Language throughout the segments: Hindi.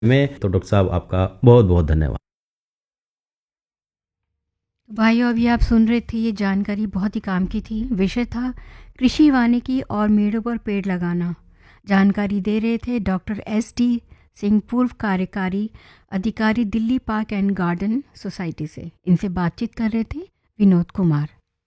में। तो डॉक्टर साहब आपका बहुत बहुत धन्यवाद। भाइयों, अभी आप सुन रहे थे, ये जानकारी बहुत ही काम की थी। विषय था कृषि वानिकी और मेड़ों पर पेड़ लगाना। जानकारी दे रहे थे डॉक्टर SD सिंह, पूर्व कार्यकारी अधिकारी, Delhi park and garden society से। इनसे बातचीत कर रहे थे विनोद कुमार।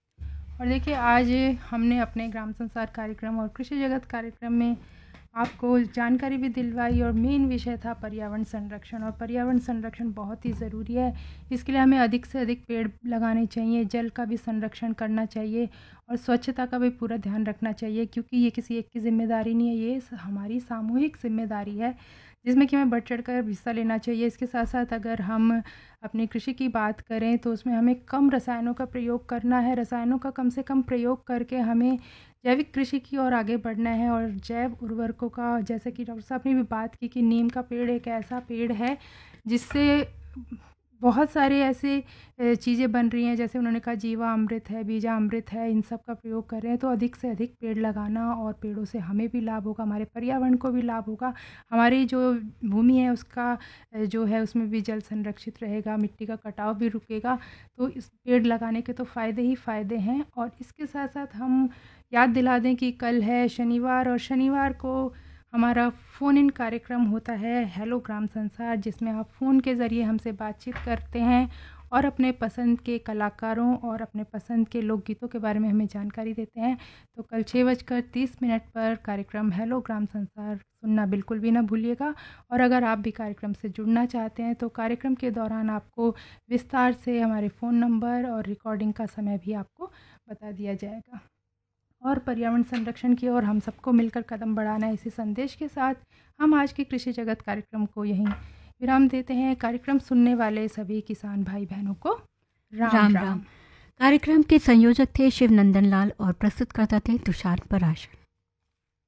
और देखिए, आज हमने अपने ग्राम संसार कार्यक्रम और कृषि जगत कार्यक्रम में आपको जानकारी भी दिलवाई और मेन विषय था पर्यावरण संरक्षण। और पर्यावरण संरक्षण बहुत ही ज़रूरी है। इसके लिए हमें अधिक से अधिक पेड़ लगाने चाहिए, जल का भी संरक्षण करना चाहिए और स्वच्छता का भी पूरा ध्यान रखना चाहिए, क्योंकि ये किसी एक की जिम्मेदारी नहीं है, ये हमारी सामूहिक जिम्मेदारी है जिसमें कि हमें बढ़ चढ़ कर हिस्सा लेना चाहिए। इसके साथ साथ अगर हम अपनी कृषि की बात करें तो उसमें हमें कम रसायनों का प्रयोग करना है। रसायनों का कम से कम प्रयोग करके हमें जैविक कृषि की ओर आगे बढ़ना है। और जैव उर्वरकों का, जैसे कि डॉक्टर साहब ने भी बात की कि नीम का पेड़ एक ऐसा पेड़ है जिससे बहुत सारे ऐसे चीज़ें बन रही हैं, जैसे उन्होंने कहा जीवा अमृत है, बीजा अमृत है, इन सब का प्रयोग कर रहे हैं। तो अधिक से अधिक पेड़ लगाना, और पेड़ों से हमें भी लाभ होगा, हमारे पर्यावरण को भी लाभ होगा, हमारी जो भूमि है उसका जो है उसमें भी जल संरक्षित रहेगा, मिट्टी का कटाव भी रुकेगा। तो इस पेड़ लगाने के तो फ़ायदे ही फ़ायदे हैं। और इसके साथ साथ हम याद दिला दें कि कल है शनिवार, और शनिवार को हमारा फ़ोन इन कार्यक्रम होता है हेलो ग्राम संसार, जिसमें आप फ़ोन के ज़रिए हमसे बातचीत करते हैं और अपने पसंद के कलाकारों और अपने पसंद के लोकगीतों के बारे में हमें जानकारी देते हैं। तो कल 6:30 पर कार्यक्रम हेलो ग्राम संसार सुनना बिल्कुल भी ना भूलिएगा। और अगर आप भी कार्यक्रम से जुड़ना चाहते हैं तो कार्यक्रम के दौरान आपको विस्तार से हमारे फ़ोन नंबर और रिकॉर्डिंग का समय भी आपको बता दिया जाएगा। और पर्यावरण संरक्षण की ओर हम सबको मिलकर कदम बढ़ाना है, इसी संदेश के साथ हम आज के कृषि जगत कार्यक्रम को यहीं विराम देते हैं। कार्यक्रम सुनने वाले सभी किसान भाई बहनों को राम राम। कार्यक्रम के संयोजक थे शिव नंदन लाल और प्रस्तुतकर्ता थे तुषार पराशर।